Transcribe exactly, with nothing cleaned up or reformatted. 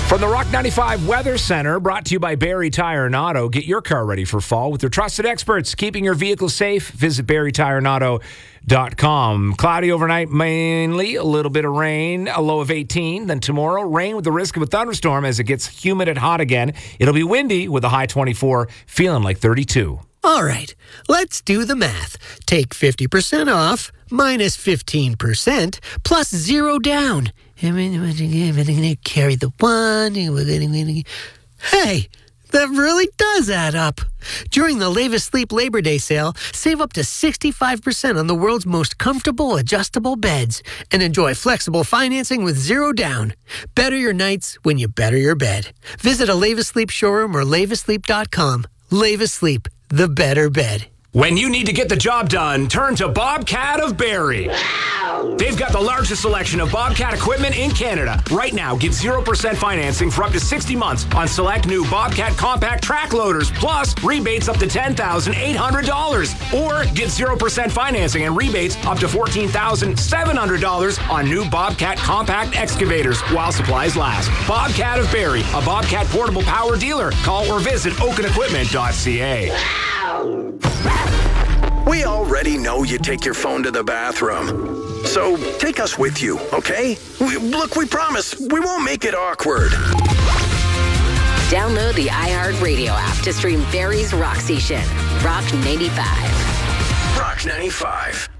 From the Rock ninety-five Weather Center, brought to you by Barry Tire and Auto. Get your car ready for fall with their trusted experts, keeping your vehicle safe. Visit barry tire and auto dot com. Cloudy overnight, mainly. A little bit of rain, a low of eighteen. Then tomorrow, rain with the risk of a thunderstorm as it gets humid and hot again. It'll be windy with a high twenty-four, feeling like thirty-two. All right, let's do the math. Take fifty percent off, minus fifteen percent, plus zero down. Carry the one. Hey, that really does add up. During the Leva Sleep Labor Day sale, save up to sixty-five percent on the world's most comfortable adjustable beds and enjoy flexible financing with zero down. Better your nights when you better your bed. Visit a Leva Sleep showroom or leva sleep dot com. Leva Sleep, the better bed. When you need to get the job done, turn to Bobcat of Barrie. They've got the largest selection of Bobcat equipment in Canada. Right now, get zero percent financing for up to sixty months on select new Bobcat compact track loaders, plus rebates up to ten thousand eight hundred dollars. Or get zero percent financing and rebates up to fourteen thousand seven hundred dollars on new Bobcat compact excavators while supplies last. Bobcat of Barrie, a Bobcat portable power dealer. Call or visit oaken equipment dot c a. We already know you take your phone to the bathroom. So take us with you, okay? We, look, we promise we won't make it awkward. Download the iHeartRadio app to stream Barrie's Rock Station. Rock ninety-five. Rock ninety-five.